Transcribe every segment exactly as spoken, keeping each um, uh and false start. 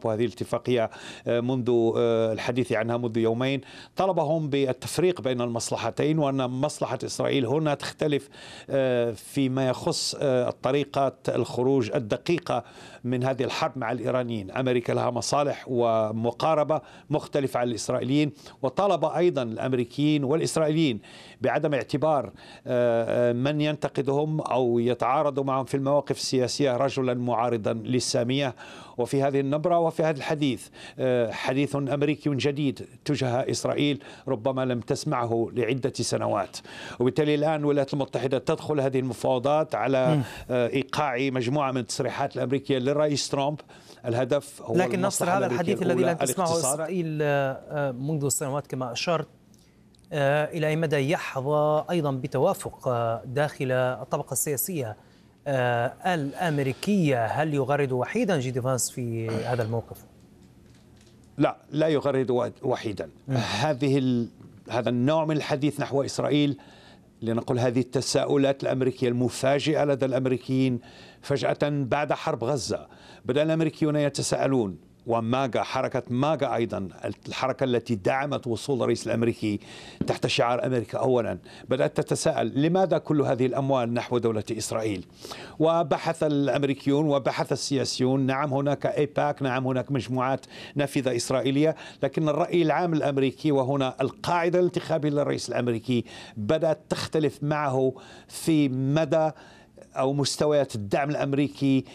ترامب، وهذه الاتفاقية منذ الحديث عنها منذ يومين طلبهم بالتفريق بين المصلحتين، وأن مصلحة إسرائيل هنا تختلف فيما يخص طريقة الخروج الدقيقة من هذه الحرب مع الإيرانيين. أمريكا لها مصالح ومقاربة مختلفة عن الإسرائيليين، وطلب أيضا الأمريكيين والإسرائيليين بعدم اعتبار من ينتقدهم أو يتعارض معهم في المواقف السياسية رجلا معارضا للسامية. وفي هذه النبرة وفي هذا الحديث حديث أمريكي جديد تجاه إسرائيل ربما لم تسمعه لعدة سنوات، وبالتالي الآن الولايات المتحدة تدخل هذه المفاوضات على إيقاع مجموعة من التصريحات الأمريكية للرئيس ترامب. الهدف هو لكن نصر هذا الحديث الذي لم تسمعه إسرائيل منذ سنوات كما أشرت، إلى أي مدى يحظى أيضا بتوافق داخل الطبقة السياسية الأمريكية؟ هل يغرد وحيدا جي دي فانس في هذا الموقف؟ لا، لا يغرد وحيدا. هذه ال... هذا النوع من الحديث نحو إسرائيل، لنقول هذه التساؤلات الأمريكية المفاجئة لدى الأمريكيين فجأة بعد حرب غزة بدأ الأمريكيون يتساءلون، وماغا حركة ماغا أيضا الحركة التي دعمت وصول الرئيس الأمريكي تحت شعار أمريكا أولا بدأت تتساءل لماذا كل هذه الأموال نحو دولة إسرائيل. وبحث الأمريكيون وبحث السياسيون، نعم هناك إيباك، نعم هناك مجموعات نافذة إسرائيلية، لكن الرأي العام الأمريكي وهنا القاعدة الانتخابية للرئيس الأمريكي بدأت تختلف معه في مدى أو مستويات الدعم الأمريكي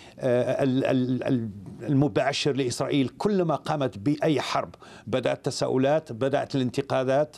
المباشر لإسرائيل. كلما قامت بأي حرب بدأت تساؤلات، بدأت الانتقادات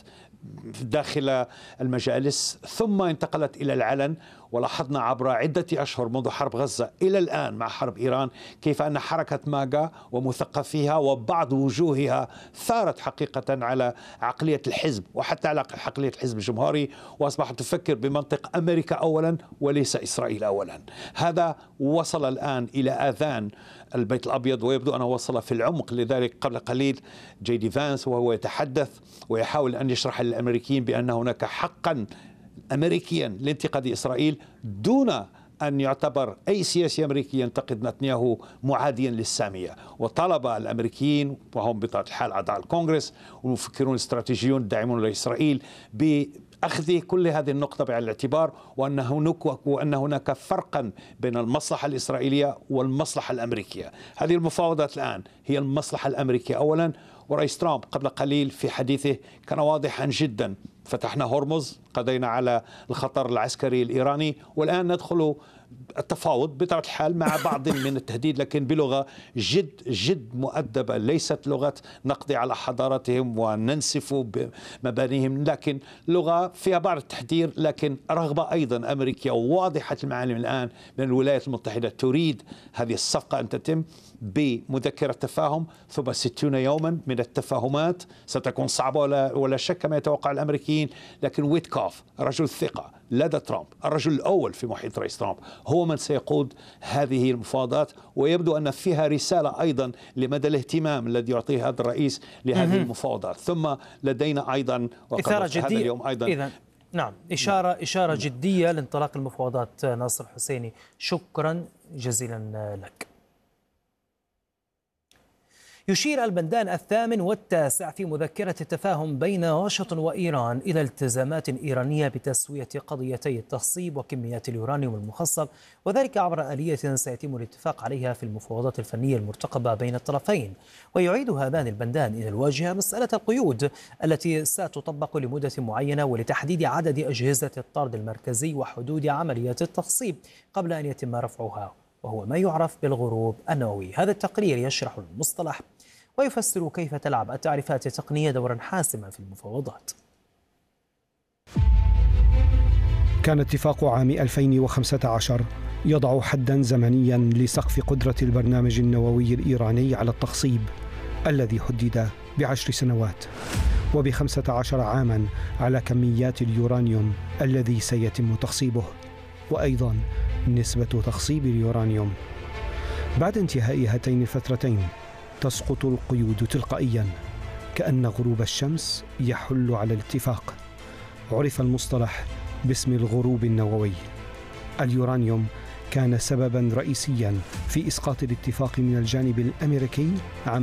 داخل المجالس، ثم انتقلت إلى العلن. ولاحظنا عبر عدة أشهر منذ حرب غزة إلى الآن مع حرب إيران كيف أن حركة ماغا ومثقفيها وبعض وجوهها ثارت حقيقة على عقلية الحزب وحتى على عقلية الحزب الجمهوري، وأصبحت تفكر بمنطق أمريكا أولا وليس إسرائيل أولا. هذا وصل الآن إلى آذان البيت الأبيض، ويبدو أنه وصل في العمق. لذلك قبل قليل جي دي فانس وهو يتحدث ويحاول أن يشرح للأمريكيين بأن هناك حقا أمريكيا لانتقاد إسرائيل دون أن يعتبر أي سياسي أمريكي ينتقد نتنياهو معاديا للسامية. وطلب الأمريكيين وهم بطبيعة الحال أعضاء الكونغرس والمفكرون الاستراتيجيون الداعمون لإسرائيل بأخذ كل هذه النقطة بعين الاعتبار، وأن هناك وأن هناك فرقا بين المصلحة الإسرائيلية والمصلحة الأمريكية. هذه المفاوضات الآن هي المصلحة الأمريكية أولا. ورئيس ترامب قبل قليل في حديثه كان واضحا جدا: فتحنا هرمز، قضينا على الخطر العسكري الإيراني، والآن ندخل التفاوض بطبيعة الحال مع بعض من التهديد، لكن بلغة جد جد مؤدبة، ليست لغة نقضي على حضارتهم وننسف بمبانيهم، لكن لغة فيها بعض التحذير، لكن رغبة أيضا أمريكية واضحة المعالم الآن من الولايات المتحدة تريد هذه الصفقة أن تتم بمذكرة تفاهم ثم ستون يوما من التفاهمات. ستكون صعبة ولا, ولا شك كما يتوقع الأمريكيين، لكن ويتكوف رجل الثقة لدى ترامب، الرجل الأول في محيط رئيس ترامب، هو من سيقود هذه المفاوضات. ويبدو أن فيها رسالة أيضا لمدى الاهتمام الذي يعطيه هذا الرئيس لهذه المفاوضات. ثم لدينا أيضا إثارة جدية اليوم أيضا إذن. نعم، إشارة نعم. إشارة جدية لانطلاق المفاوضات. ناصر حسيني، شكرا جزيلا لك. يشير البندان الثامن والتاسع في مذكرة التفاهم بين واشنطن وإيران إلى التزامات إيرانية بتسوية قضيتي التخصيب وكميات اليورانيوم المخصب، وذلك عبر آلية سيتم الاتفاق عليها في المفاوضات الفنية المرتقبة بين الطرفين. ويعيد هذان البندان إلى الواجهة مسألة القيود التي ستطبق لمدة معينة ولتحديد عدد أجهزة الطرد المركزي وحدود عملية التخصيب قبل أن يتم رفعها، وهو ما يعرف بالغروب النووي. هذا التقرير يشرح المصطلح ويفسر كيف تلعب التعريفات التقنية دورا حاسما في المفاوضات. كان اتفاق عام ألفين وخمسة عشر يضع حدا زمنيا لسقف قدرة البرنامج النووي الإيراني على التخصيب الذي حدد بعشر سنوات وبخمسة عشر عاما على كميات اليورانيوم الذي سيتم تخصيبه، وأيضا نسبة تخصيب اليورانيوم. بعد انتهاء هاتين الفترتين تسقط القيود تلقائيا، كأن غروب الشمس يحل على الاتفاق. عرف المصطلح باسم الغروب النووي. اليورانيوم كان سببا رئيسيا في إسقاط الاتفاق من الجانب الأمريكي عام